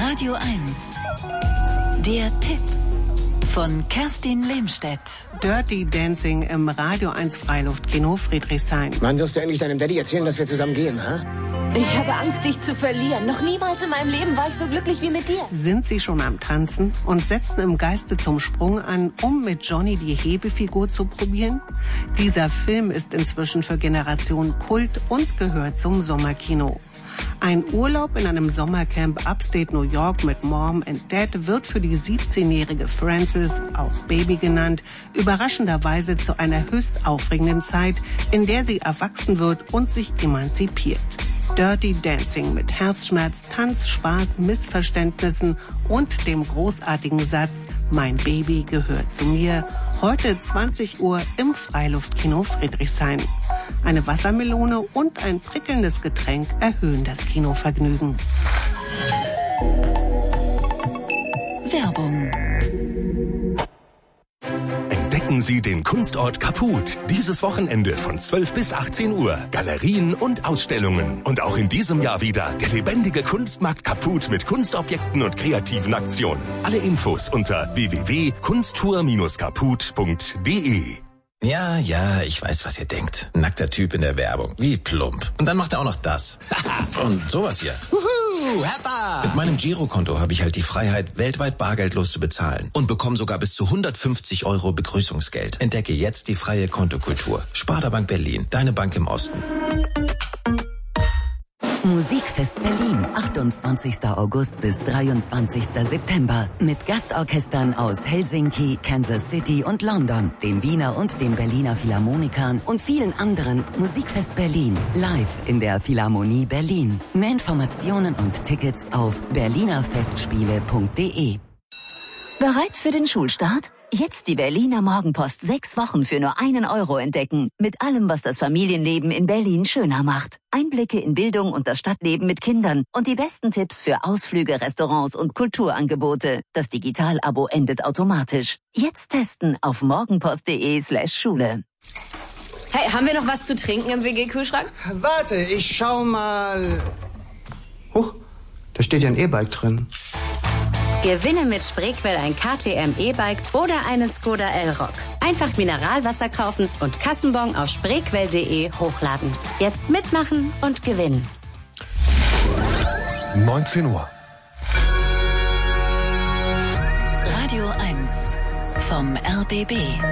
Radio 1. Der Tipp von Kerstin Lehmstedt. Dirty Dancing im Radio 1 Freiluftkino Friedrichshain. Wann wirst du endlich deinem Daddy erzählen, dass wir zusammen gehen, ha? Ich habe Angst, dich zu verlieren. Noch niemals in meinem Leben war ich so glücklich wie mit dir. Sind Sie schon am Tanzen und setzen im Geiste zum Sprung an, um mit Johnny die Hebefigur zu probieren? Dieser Film ist inzwischen für Generationen Kult und gehört zum Sommerkino. Ein Urlaub in einem Sommercamp upstate New York mit Mom and Dad wird für die 17-jährige Frances, auch Baby genannt, überraschenderweise zu einer höchst aufregenden Zeit, in der sie erwachsen wird und sich emanzipiert. Dirty Dancing mit Herzschmerz, Tanz, Spaß, Missverständnissen und dem großartigen Satz "Mein Baby gehört zu mir", heute 20 Uhr im Freiluftkino Friedrichshain. Eine Wassermelone und ein prickelndes Getränk erhöhen das Kinovergnügen. Werbung. Entdecken Sie den Kunstort Kaput. Dieses Wochenende von 12 bis 18 Uhr. Galerien und Ausstellungen. Und auch in diesem Jahr wieder der lebendige Kunstmarkt Kaput mit Kunstobjekten und kreativen Aktionen. Alle Infos unter www.kunsttour-kaput.de. Ja, ich weiß, was ihr denkt. Nackter Typ in der Werbung. Wie plump. Und dann macht er auch noch das. Und sowas hier. Heppa! Mit meinem Girokonto habe ich halt die Freiheit, weltweit bargeldlos zu bezahlen. Und bekomme sogar bis zu 150 € Begrüßungsgeld. Entdecke jetzt die freie Kontokultur. Sparda Bank Berlin, deine Bank im Osten. Musikfest Berlin, 28. August bis 23. September. Mit Gastorchestern aus Helsinki, Kansas City und London, den Wiener und den Berliner Philharmonikern und vielen anderen. Musikfest Berlin, live in der Philharmonie Berlin. Mehr Informationen und Tickets auf berlinerfestspiele.de. Bereit für den Schulstart? Jetzt die Berliner Morgenpost 6 Wochen für nur 1 € entdecken. Mit allem, was das Familienleben in Berlin schöner macht. Einblicke in Bildung und das Stadtleben mit Kindern und die besten Tipps für Ausflüge, Restaurants und Kulturangebote. Das Digital-Abo endet automatisch. Jetzt testen auf morgenpost.de/Schule. Hey, haben wir noch was zu trinken im WG-Kühlschrank? Warte, ich schau mal. Huch, da steht ja ein E-Bike drin. Gewinne mit Spreequell ein KTM E-Bike oder einen Skoda Elrock. Einfach Mineralwasser kaufen und Kassenbon auf spreequell.de hochladen. Jetzt mitmachen und gewinnen. 19 Uhr. Radio 1 vom RBB.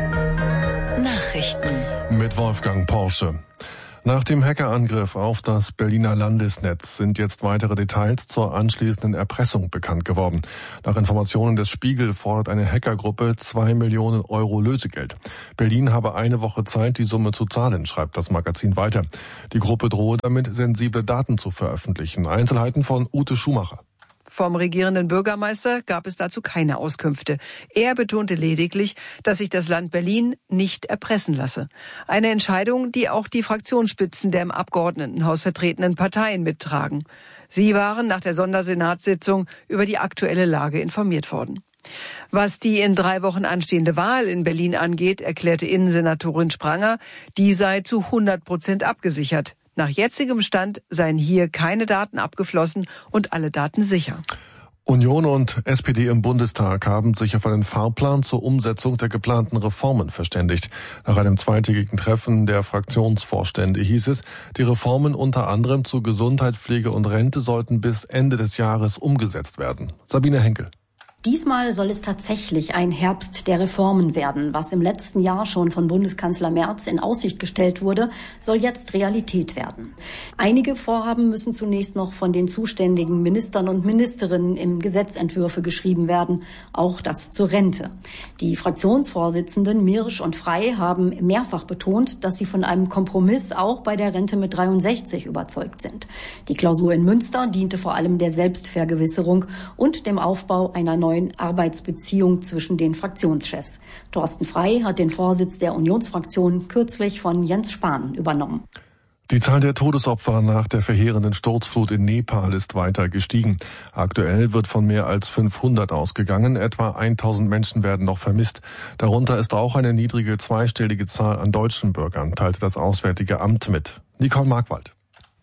Nachrichten. Mit Wolfgang Porsche. Nach dem Hackerangriff auf das Berliner Landesnetz sind jetzt weitere Details zur anschließenden Erpressung bekannt geworden. Nach Informationen des Spiegel fordert eine Hackergruppe 2 Millionen € Lösegeld. Berlin habe eine Woche Zeit, die Summe zu zahlen, schreibt das Magazin weiter. Die Gruppe drohe damit, sensible Daten zu veröffentlichen. Einzelheiten von Ute Schumacher. Vom regierenden Bürgermeister gab es dazu keine Auskünfte. Er betonte lediglich, dass sich das Land Berlin nicht erpressen lasse. Eine Entscheidung, die auch die Fraktionsspitzen der im Abgeordnetenhaus vertretenen Parteien mittragen. Sie waren nach der Sondersenatssitzung über die aktuelle Lage informiert worden. Was die in 3 Wochen anstehende Wahl in Berlin angeht, erklärte Innensenatorin Spranger, die sei zu 100% abgesichert. Nach jetzigem Stand seien hier keine Daten abgeflossen und alle Daten sicher. Union und SPD im Bundestag haben sich auf einen Fahrplan zur Umsetzung der geplanten Reformen verständigt. Nach einem zweitägigen Treffen der Fraktionsvorstände hieß es, die Reformen unter anderem zu Gesundheit, Pflege und Rente sollten bis Ende des Jahres umgesetzt werden. Sabine Henkel. Diesmal soll es tatsächlich ein Herbst der Reformen werden. Was im letzten Jahr schon von Bundeskanzler Merz in Aussicht gestellt wurde, soll jetzt Realität werden. Einige Vorhaben müssen zunächst noch von den zuständigen Ministern und Ministerinnen in Gesetzentwürfe geschrieben werden, auch das zur Rente. Die Fraktionsvorsitzenden Mirsch und Frey haben mehrfach betont, dass sie von einem Kompromiss auch bei der Rente mit 63 überzeugt sind. Die Klausur in Münster diente vor allem der Selbstvergewisserung und dem Aufbau einer neuen Arbeitsbeziehung zwischen den Fraktionschefs. Thorsten Frey hat den Vorsitz der Unionsfraktion kürzlich von Jens Spahn übernommen. Die Zahl der Todesopfer nach der verheerenden Sturzflut in Nepal ist weiter gestiegen. Aktuell wird von mehr als 500 ausgegangen. Etwa 1000 Menschen werden noch vermisst. Darunter ist auch eine niedrige zweistellige Zahl an deutschen Bürgern, teilte das Auswärtige Amt mit. Nicole Markwald.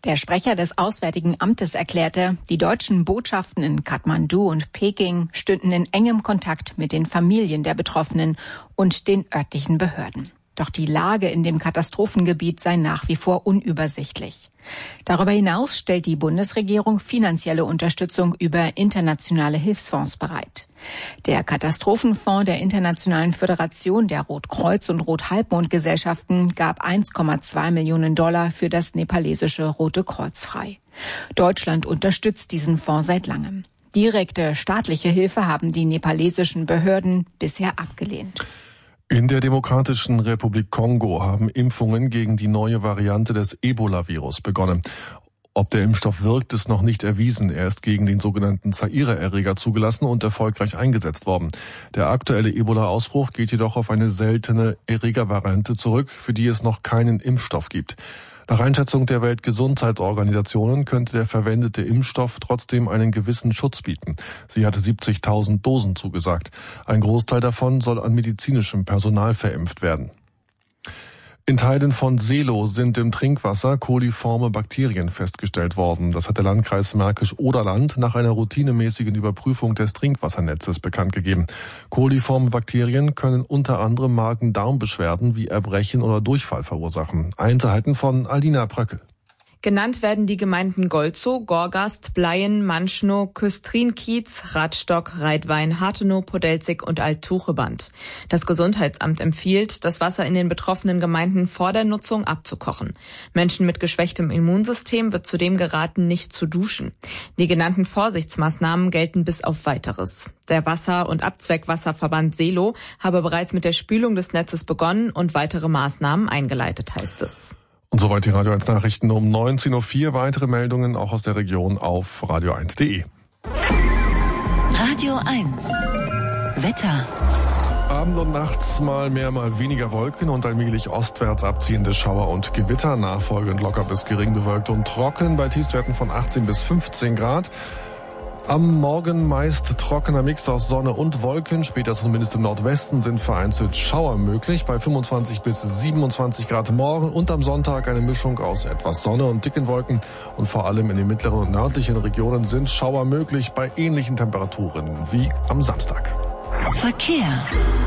Der Sprecher des Auswärtigen Amtes erklärte, die deutschen Botschaften in Kathmandu und Peking stünden in engem Kontakt mit den Familien der Betroffenen und den örtlichen Behörden. Doch die Lage in dem Katastrophengebiet sei nach wie vor unübersichtlich. Darüber hinaus stellt die Bundesregierung finanzielle Unterstützung über internationale Hilfsfonds bereit. Der Katastrophenfonds der Internationalen Föderation der Rotkreuz- und Rothalbmond-Gesellschaften gab $1,2 Millionen für das nepalesische Rote Kreuz frei. Deutschland unterstützt diesen Fonds seit langem. Direkte staatliche Hilfe haben die nepalesischen Behörden bisher abgelehnt. In der Demokratischen Republik Kongo haben Impfungen gegen die neue Variante des Ebola-Virus begonnen. Ob der Impfstoff wirkt, ist noch nicht erwiesen. Er ist gegen den sogenannten Zaire-Erreger zugelassen und erfolgreich eingesetzt worden. Der aktuelle Ebola-Ausbruch geht jedoch auf eine seltene Erregervariante zurück, für die es noch keinen Impfstoff gibt. Nach Einschätzung der Weltgesundheitsorganisationen könnte der verwendete Impfstoff trotzdem einen gewissen Schutz bieten. Sie hatte 70.000 Dosen zugesagt. Ein Großteil davon soll an medizinischem Personal verimpft werden. In Teilen von Seelow sind im Trinkwasser koliforme Bakterien festgestellt worden. Das hat der Landkreis Märkisch-Oderland nach einer routinemäßigen Überprüfung des Trinkwassernetzes bekannt gegeben. Koliforme Bakterien können unter anderem Magen-Darm-Beschwerden wie Erbrechen oder Durchfall verursachen. Einzelheiten von Alina Pröckel. Genannt werden die Gemeinden Golzow, Gorgast, Bleien, Manschnow, Küstrin-Kiez, Radstock, Reitwein, Hartenow, Podelzig und Alt-Tucheband. Das Gesundheitsamt empfiehlt, das Wasser in den betroffenen Gemeinden vor der Nutzung abzukochen. Menschen mit geschwächtem Immunsystem wird zudem geraten, nicht zu duschen. Die genannten Vorsichtsmaßnahmen gelten bis auf Weiteres. Der Wasser- und Abzweckwasserverband Seelow habe bereits mit der Spülung des Netzes begonnen und weitere Maßnahmen eingeleitet, heißt es. Und soweit die Radio 1 Nachrichten um 19.04 Uhr. Weitere Meldungen auch aus der Region auf radio1.de. Radio 1. Wetter. Abend und nachts mal mehr, mal weniger Wolken und allmählich ostwärts abziehende Schauer und Gewitter. Nachfolgend locker bis gering bewölkt und trocken bei Tiefstwerten von 18 bis 15 Grad. Am Morgen meist trockener Mix aus Sonne und Wolken. Später zumindest im Nordwesten sind vereinzelt Schauer möglich bei 25 bis 27 Grad morgen. Und am Sonntag eine Mischung aus etwas Sonne und dicken Wolken. Und vor allem in den mittleren und nördlichen Regionen sind Schauer möglich bei ähnlichen Temperaturen wie am Samstag. Verkehr.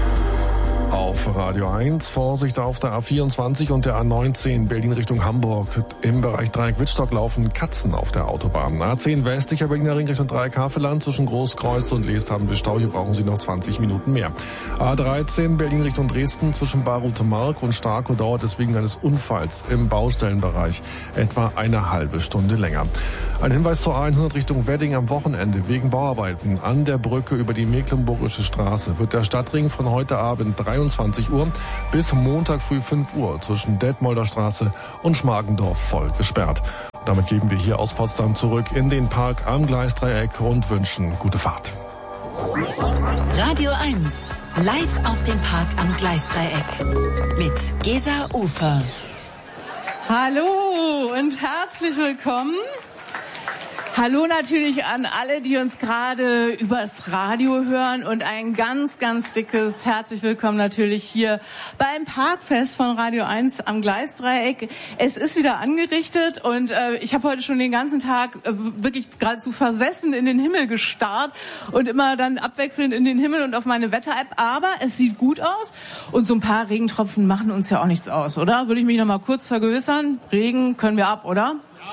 Auf Radio 1, Vorsicht auf der A24 und der A19 Berlin Richtung Hamburg. Im Bereich Dreieck-Wittstock laufen Katzen auf der Autobahn. A10 westlicher Berliner Ring Richtung Dreieck-Havelland zwischen Großkreuz und Leest haben wir Stau. Hier brauchen Sie noch 20 Minuten mehr. A13 Berlin Richtung Dresden zwischen Barute-Mark und Starkow dauert es wegen eines Unfalls im Baustellenbereich etwa eine halbe Stunde länger. Ein Hinweis zur A100 Richtung Wedding am Wochenende. Wegen Bauarbeiten an der Brücke über die Mecklenburgische Straße wird der Stadtring von heute Abend 23 Uhr bis Montag früh 5 Uhr zwischen Detmolder Straße und Schmargendorf voll gesperrt. Damit geben wir hier aus Potsdam zurück in den Park am Gleisdreieck und wünschen gute Fahrt. Radio 1, live aus dem Park am Gleisdreieck mit Gesa Ufer. Hallo und herzlich willkommen. Hallo natürlich an alle, die uns gerade übers Radio hören und ein ganz, ganz dickes herzlich willkommen natürlich hier beim Parkfest von Radio 1 am Gleisdreieck. Es ist wieder angerichtet und ich habe heute schon den ganzen Tag wirklich geradezu versessen in den Himmel gestarrt und immer dann abwechselnd in den Himmel und auf meine Wetter-App. Aber es sieht gut aus und so ein paar Regentropfen machen uns ja auch nichts aus, oder? Würde ich mich noch mal kurz vergewissern. Regen können wir ab, oder?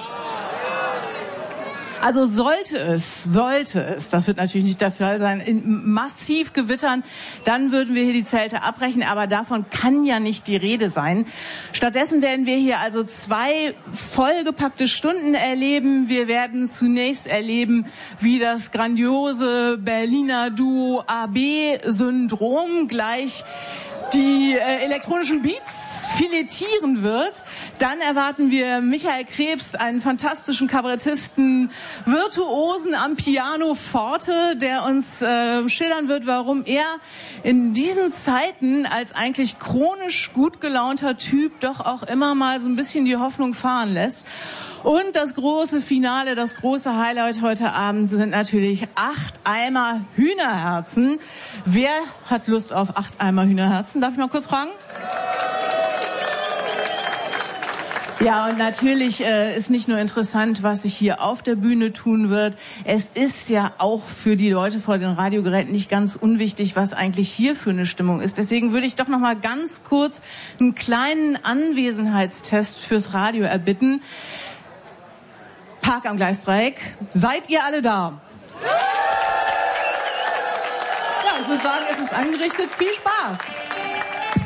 Also sollte es, das wird natürlich nicht der Fall sein, in massiv Gewittern, dann würden wir hier die Zelte abbrechen, aber davon kann ja nicht die Rede sein. Stattdessen werden wir hier also 2 vollgepackte Stunden erleben. Wir werden zunächst erleben, wie das grandiose Berliner Duo AB-Syndrom gleich die elektronischen Beats filetieren wird. Dann erwarten wir Michael Krebs, einen fantastischen Kabarettisten, Virtuosen am Piano Forte, der uns schildern wird, warum er in diesen Zeiten als eigentlich chronisch gut gelaunter Typ doch auch immer mal so ein bisschen die Hoffnung fahren lässt. Und das große Finale, das große Highlight heute Abend sind natürlich 8 Eimer Hühnerherzen. Wer hat Lust auf 8 Eimer Hühnerherzen? Darf ich mal kurz fragen? Ja, und natürlich ist nicht nur interessant, was sich hier auf der Bühne tun wird. Es ist ja auch für die Leute vor den Radiogeräten nicht ganz unwichtig, was eigentlich hier für eine Stimmung ist. Deswegen würde ich doch noch mal ganz kurz einen kleinen Anwesenheitstest fürs Radio erbitten. Park am Gleisdreieck, seid ihr alle da? Ja, ich würde sagen, es ist angerichtet. Viel Spaß!